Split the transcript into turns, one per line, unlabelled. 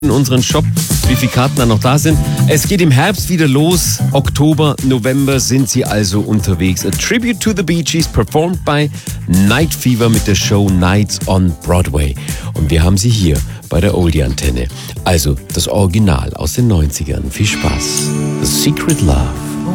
in unseren Shop, wie viele Karten da noch da sind. Es geht im Herbst wieder los. Oktober, November sind sie also unterwegs. A Tribute to the Bee Gees, performed by Night Fever mit der Show Nights on Broadway. Und wir haben sie hier bei der Oldie-Antenne. Also das Original aus den 90ern. Viel Spaß. The Secret Love.